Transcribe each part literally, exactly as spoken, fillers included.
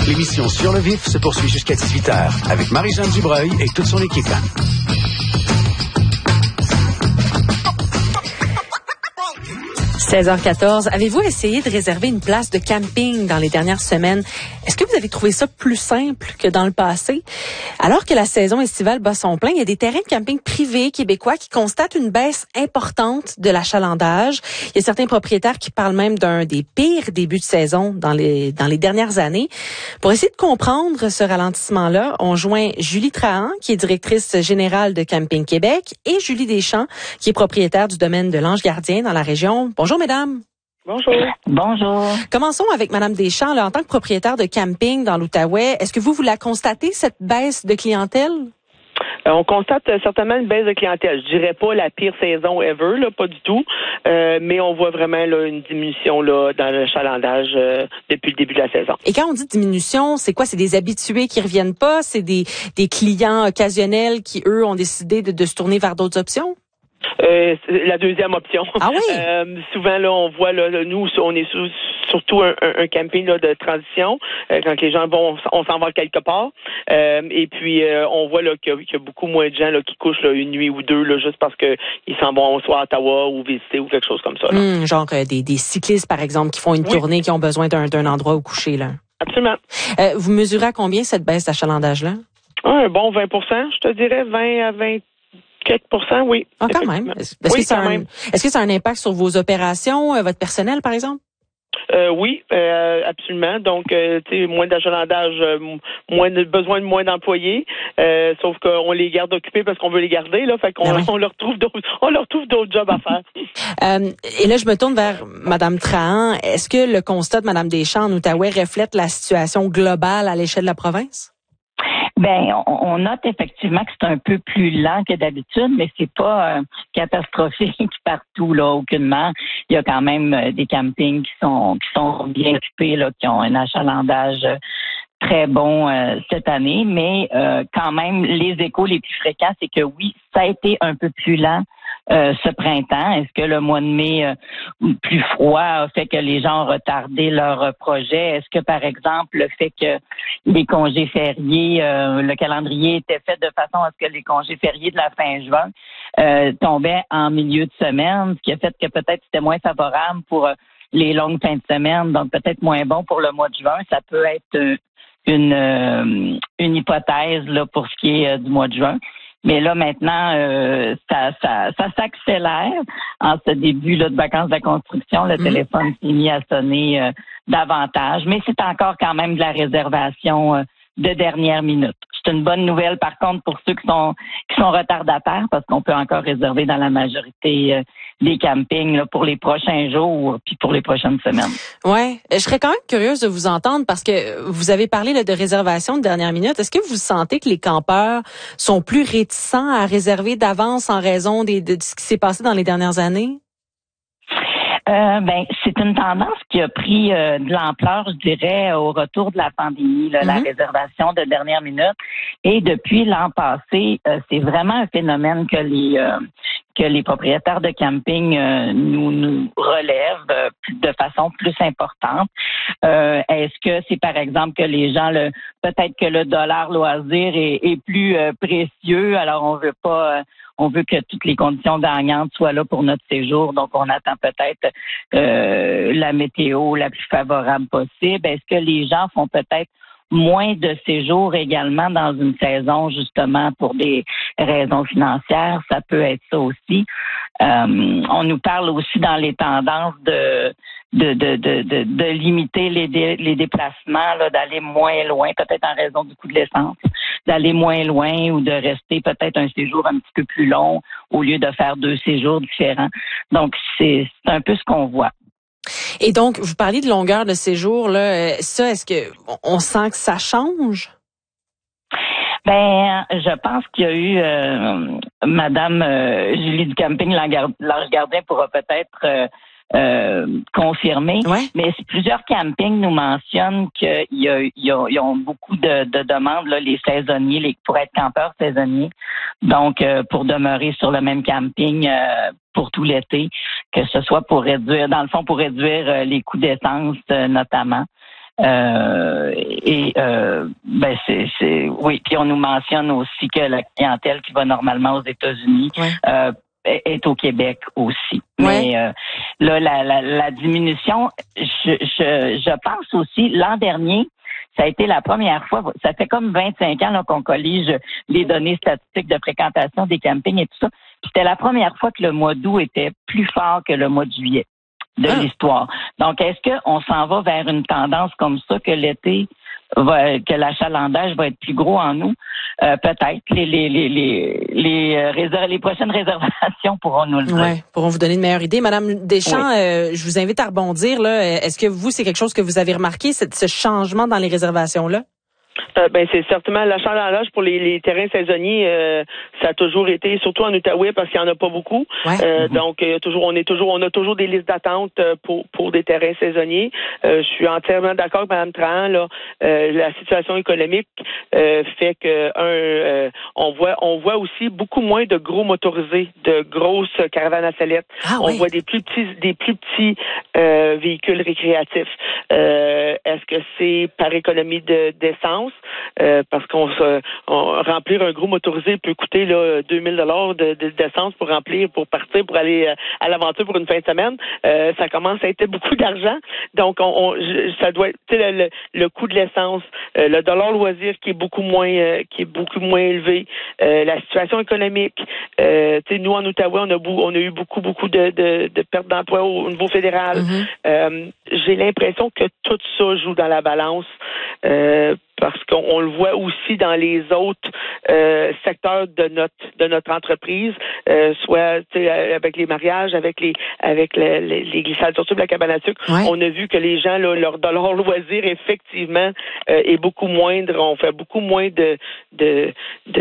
L'émission Sur le vif se poursuit jusqu'à dix-huit heures avec Marie-Jeanne Dubreuil et toute son équipe. seize heures quatorze. Avez-vous essayé de réserver une place de camping dans les dernières semaines? Est-ce que vous avez trouvé ça plus simple que dans le passé? Alors que la saison estivale bat son plein, il y a des terrains de camping privés québécois qui constatent une baisse importante de l'achalandage. Il y a certains propriétaires qui parlent même d'un des pires débuts de saison dans les, dans les dernières années. Pour essayer de comprendre ce ralentissement-là, on joint Julie Trahan, qui est directrice générale de Camping Québec, et Julie Deschamps, qui est propriétaire du domaine de l'Ange-Gardien dans la région. Bonjour, mesdames. Bonjour. Bonjour. Commençons avec Madame Deschamps. Là, en tant que propriétaire de camping dans l'Outaouais, est-ce que vous, vous la constatez, cette baisse de clientèle? Euh, on constate euh, certainement une baisse de clientèle. Je dirais pas la pire saison ever, là, pas du tout, euh, mais on voit vraiment là, une diminution là, dans l'achalandage euh, depuis le début de la saison. Et quand on dit diminution, c'est quoi? C'est des habitués qui reviennent pas? C'est des, des clients occasionnels qui, eux, ont décidé de, de se tourner vers d'autres options? Euh, la deuxième option. Ah oui? Euh, souvent, là, on voit, là, nous, on est sous, surtout un, un, un camping là, de transition, euh, quand les gens vont, on s'en va quelque part. Euh, et puis, euh, on voit là, qu'il y a, qu'il y a beaucoup moins de gens là, qui couchent là, une nuit ou deux, là, juste parce qu'ils s'en vont soit à Ottawa ou visiter ou quelque chose comme ça. Là. Mmh, genre euh, des, des cyclistes, par exemple, qui font une oui. tournée, qui ont besoin d'un, d'un endroit où coucher. Là. Absolument. Euh, vous mesurez à combien cette baisse d'achalandage-là? Un bon vingt pour cent, je te dirais vingt à vingt quelques pourcents, oui. Ah, quand même. Est-ce, est-ce, oui, que ça quand a un, même. est-ce que ça a un impact sur vos opérations, euh, votre personnel, par exemple? Euh, oui, euh, absolument. Donc, euh, tu sais, moins d'achalandage, euh, moins de besoin de moins d'employés. Euh, sauf qu'on les garde occupés parce qu'on veut les garder, là. Fait qu'on ben oui. on leur trouve d'autres, on leur trouve d'autres jobs à faire. euh, et là, je me tourne vers Madame Trahan. Est-ce que le constat de Madame Deschamps en Outaouais reflète la situation globale à l'échelle de la province? Ben, on, on note effectivement que c'est un peu plus lent que d'habitude, mais c'est pas euh, catastrophique partout là, aucunement. Il y a quand même euh, des campings qui sont qui sont bien occupés là, qui ont un achalandage euh, très bon euh, cette année, mais euh, quand même les échos les plus fréquents, c'est que oui, ça a été un peu plus lent. Euh, ce printemps, est-ce que le mois de mai euh, plus froid a fait que les gens ont retardé leur euh, projet? Est-ce que, par exemple, le fait que les congés fériés, euh, le calendrier était fait de façon à ce que les congés fériés de la fin juin euh, tombaient en milieu de semaine, ce qui a fait que peut-être c'était moins favorable pour euh, les longues fins de semaine, donc peut-être moins bon pour le mois de juin. Ça peut être euh, une, euh, une hypothèse là pour ce qui est euh, du mois de juin. Mais là, maintenant, euh, ça, ça, ça s'accélère en ce début là, de vacances de la construction. Le mmh. téléphone s'est mis à sonner euh, davantage. Mais c'est encore quand même de la réservation euh, de dernière minute. C'est une bonne nouvelle, par contre, pour ceux qui sont qui sont retardataires, parce qu'on peut encore réserver dans la majorité euh, des campings là, pour les prochains jours puis pour les prochaines semaines. Ouais, je serais quand même curieuse de vous entendre parce que vous avez parlé là, de réservation de dernière minute. Est-ce que vous sentez que les campeurs sont plus réticents à réserver d'avance en raison des, de ce qui s'est passé dans les dernières années? Euh, ben, c'est une tendance qui a pris euh, de l'ampleur, je dirais, au retour de la pandémie, là, mm-hmm. la réservation de dernière minute. Et depuis l'an passé, euh, c'est vraiment un phénomène que les euh, que les propriétaires de camping euh, nous, nous relèvent euh, de façon plus importante. Euh, est-ce que c'est par exemple que les gens, le peut-être que le dollar loisir est, est plus euh, précieux, alors on veut pas euh, on veut que toutes les conditions gagnantes soient là pour notre séjour, donc on attend peut-être euh, la météo la plus favorable possible. Est-ce que les gens font peut-être moins de séjours également dans une saison, justement, pour des raisons financières? Ça peut être ça aussi. Euh, on nous parle aussi dans les tendances de de de de de, de limiter les dé, les déplacements, là, d'aller moins loin, peut-être en raison du coût de l'essence, d'aller moins loin ou de rester peut-être un séjour un petit peu plus long au lieu de faire deux séjours différents. Donc, c'est, c'est un peu ce qu'on voit. Et donc, vous parliez de longueur de séjour, là. Ça, est-ce que on sent que ça change? Ben, je pense qu'il y a eu euh, Madame euh, Julie du Camping L'Ange-Gardien pourra peut-être euh, euh, confirmer. Ouais. Mais plusieurs campings nous mentionnent qu'il y a, il y a, ils ont beaucoup de, de demandes, là, les saisonniers, les, pour être campeurs saisonniers. Donc, euh, pour demeurer sur le même camping euh, pour tout l'été, que ce soit pour réduire, dans le fond, pour réduire euh, les coûts d'essence euh, notamment. Euh, et euh, ben c'est, c'est oui. Puis on nous mentionne aussi que la clientèle qui va normalement aux États-Unis ouais. euh, est au Québec aussi. Ouais. Mais euh, là, la, la, la diminution, je, je, je pense aussi, l'an dernier, ça a été la première fois, ça fait comme vingt-cinq ans là, qu'on collige les données statistiques de fréquentation des campings et tout ça. Puis c'était la première fois que le mois d'août était plus fort que le mois de juillet de ah. l'histoire. Donc, est-ce qu'on s'en va vers une tendance comme ça que l'été, va, que l'achalandage va être plus gros en nous? Euh, peut-être. Les les les les les, euh, réser- les prochaines réservations pourront nous le dire. Ouais, pourront vous donner une meilleure idée. Madame Deschamps, oui. euh, je vous invite à rebondir là. Est-ce que vous, c'est quelque chose que vous avez remarqué, ce, ce changement dans les réservations-là? Euh, ben c'est certainement l'achalandage pour les, les terrains saisonniers, euh, ça a toujours été, surtout en Outaouais parce qu'il n'y en a pas beaucoup. Ouais. Euh, mm-hmm. Donc euh, toujours, on est toujours, on a toujours des listes d'attente pour pour des terrains saisonniers. Euh, je suis entièrement d'accord avec Mme Trahan. Là, euh, la situation économique euh, fait que un, euh, on voit, on voit aussi beaucoup moins de gros motorisés, de grosses caravanes à sellettes. Ah, on oui. voit des plus petits, des plus petits euh, véhicules récréatifs. Euh, est-ce que c'est par économie de, d'essence? Euh, parce qu'on se on, remplir un gros motorisé peut coûter là deux mille dollars de, de d'essence pour remplir, pour partir, pour aller euh, à l'aventure pour une fin de semaine. Euh, ça commence à être beaucoup d'argent. Donc on, on ça doit être le, le, le coût de l'essence, euh, le dollar loisir qui est beaucoup moins euh, qui est beaucoup moins élevé, euh, la situation économique. Euh, tu sais, nous en Outaouais, on a beau, on a eu beaucoup beaucoup de, de, de pertes d'emploi au, au niveau fédéral. Mm-hmm. Euh, j'ai l'impression que tout ça joue dans la balance. Euh, parce qu'on le voit aussi dans les autres euh, secteurs de notre de notre entreprise, euh, soit avec les mariages, avec les avec les, les, les glissades, surtout de la cabane à sucre. Ouais. On a vu que les gens, là, leur dollar loisir, effectivement, euh, est beaucoup moindre. On fait beaucoup moins de de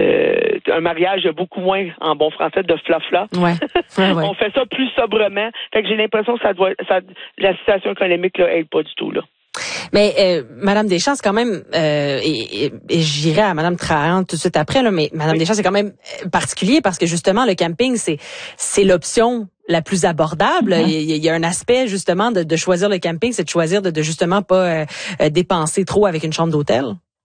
de un mariage, il y a beaucoup moins, en bon français, de flafla. Ouais. Ouais, ouais. On fait ça plus sobrement. Fait que j'ai l'impression que ça doit ça la situation économique là aide pas du tout là. Mais euh, Madame Deschamps, c'est quand même, euh, et, et, et j'irai à Madame Trahan tout de suite après, là, mais Madame oui. Deschamps, c'est quand même particulier parce que justement, le camping, c'est c'est l'option la plus abordable. Mm-hmm. Il, il y a un aspect justement de, de choisir le camping, c'est de choisir de, de justement pas euh, dépenser trop avec une chambre d'hôtel.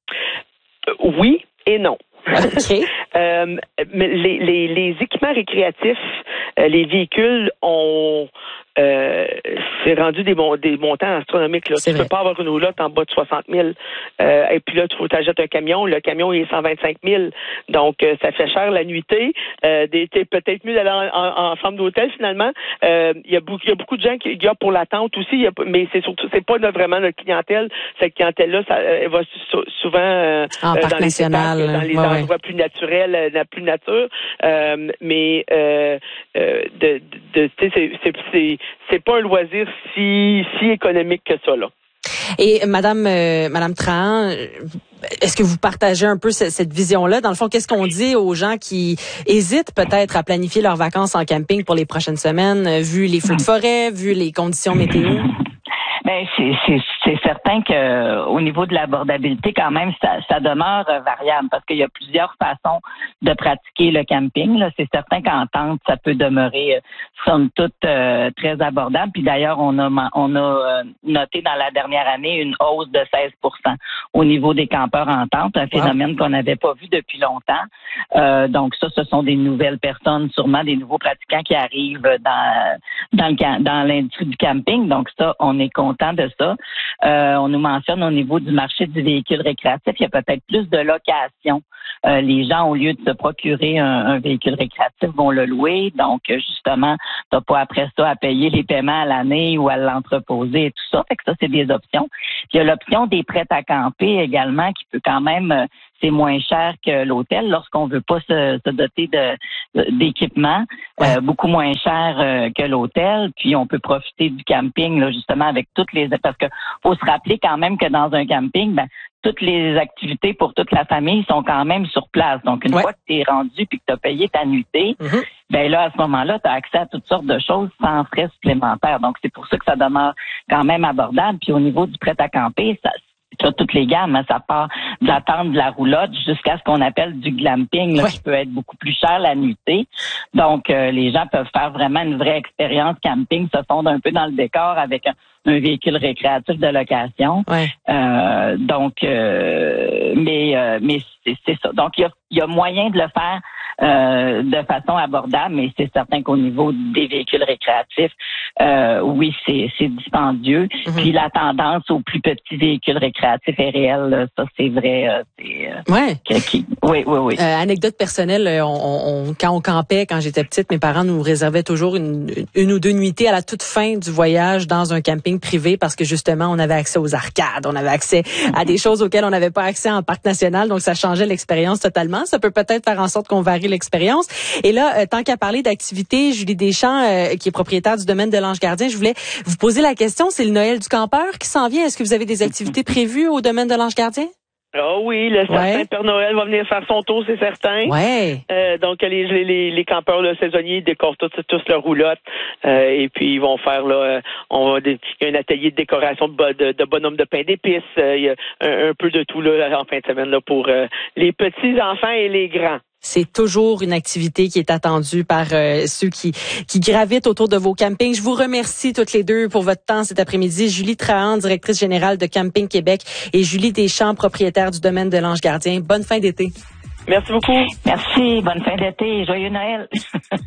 Oui et non. OK. euh, mais les, les, les équipements récréatifs, euh, les véhicules ont Euh, c'est rendu des, bon, des montants astronomiques. Là. Tu ne peux pas avoir une roulotte en bas de soixante mille. Euh, et puis là, tu faut t'achètes un camion. Le camion, il est cent vingt-cinq mille. Donc, euh, ça fait cher la nuitée. Euh, t'es peut-être mieux d'aller en, en, en chambre d'hôtel, finalement. Euh, il y a beaucoup, il y a beaucoup de gens qui, qui ont pour l'attente aussi. Y a, mais c'est surtout, c'est pas notre, vraiment notre clientèle. Cette clientèle-là, ça, elle va souvent euh, en euh, parc dans les national, étages, dans les ouais, endroits ouais. plus naturels, euh, la plus nature. Euh, mais euh, euh, de, de, tu sais, c'est, c'est, c'est c'est pas un loisir si si économique que ça là. Et Madame euh, Madame Trahan, est-ce que vous partagez un peu cette, cette vision-là? Dans le fond, qu'est-ce qu'on dit aux gens qui hésitent peut-être à planifier leurs vacances en camping pour les prochaines semaines, vu les feux de forêt, vu les conditions météo? Ben c'est c'est c'est certain que au niveau de l'abordabilité quand même ça ça demeure variable parce qu'il y a plusieurs façons de pratiquer le camping là. C'est certain qu'en tente ça peut demeurer somme toute euh, très abordable. Puis d'ailleurs on a on a euh, noté dans la dernière année une hausse de seize pour cent au niveau des campeurs en tente, un phénomène wow. qu'on n'avait pas vu depuis longtemps. Euh, donc ça ce sont des nouvelles personnes, sûrement des nouveaux pratiquants qui arrivent dans dans le dans l'industrie du camping. Donc ça on est content de ça. Euh, on nous mentionne au niveau du marché du véhicule récréatif, il y a peut-être plus de locations. Euh, les gens, au lieu de se procurer un, un véhicule récréatif, vont le louer. Donc, justement, t'as pas après ça à payer les paiements à l'année ou à l'entreposer et tout ça. Fait que ça, c'est des options. Puis, il y a l'option des prêts à camper également qui peut quand même, c'est moins cher que l'hôtel lorsqu'on veut pas se, se doter de, d'équipements, ouais. euh, beaucoup moins cher euh, que l'hôtel. Puis, on peut profiter du camping, là, justement, avec toutes les... Parce que faut se rappeler quand même que dans un camping, ben, toutes les activités pour toute la famille sont quand même sur place. Donc, une ouais. fois que tu es rendu puis que tu as payé ta nuitée, mm-hmm. ben là, à ce moment-là, tu as accès à toutes sortes de choses sans frais supplémentaires. Donc, c'est pour ça que ça demeure quand même abordable. Puis au niveau du prêt à camper, ça tu as toutes les gammes, hein, ça part de la tente, de la roulotte, jusqu'à ce qu'on appelle du glamping, là, ouais. qui peut être beaucoup plus cher la nuitée. Donc, euh, les gens peuvent faire vraiment une vraie expérience camping, se fondre un peu dans le décor avec un, un véhicule récréatif de location. Ouais. Euh, donc, euh, mais euh, mais c'est, c'est ça. Donc, il y a, il y a moyen de le faire euh, de façon abordable, mais c'est certain qu'au niveau des véhicules récréatifs, euh, oui, c'est, c'est dispendieux. Mm-hmm. Puis la tendance aux plus petits véhicules récréatifs est réelle. Là, ça, c'est vrai. Euh, c'est, euh, ouais. Qui, oui, oui, oui. Euh, anecdote personnelle, on, on, quand on campait, quand j'étais petite, mes parents nous réservaient toujours une, une ou deux nuitées à la toute fin du voyage dans un camping privé parce que justement, on avait accès aux arcades, on avait accès à des choses auxquelles on n'avait pas accès en parc national, donc ça changeait l'expérience totalement. Ça peut peut-être faire en sorte qu'on varie l'expérience. Et là, euh, tant qu'à parler d'activité, Julie Deschamps, euh, qui est propriétaire du domaine de l'Ange Gardien, je voulais vous poser la question, c'est le Noël du campeur qui s'en vient. Est-ce que vous avez des activités prévues au domaine de l'Ange Gardien? Ah oui, le certain ouais. Père Noël va venir faire son tour, c'est certain. Ouais. Euh, donc les, les les campeurs là, saisonniers décorent tous tous leur roulotte euh, et puis ils vont faire là, on va il y a un atelier de décoration de, de, de bonhomme de pain d'épices. Euh, il y a un, un peu de tout là en fin de semaine là pour euh, les petits enfants et les grands. C'est toujours une activité qui est attendue par euh, ceux qui qui gravitent autour de vos campings. Je vous remercie toutes les deux pour votre temps cet après-midi. Julie Trahan, directrice générale de Camping Québec, et Julie Deschamps, propriétaire du domaine de l'Ange Gardien. Bonne fin d'été. Merci beaucoup. Merci. Bonne fin d'été. Joyeux Noël.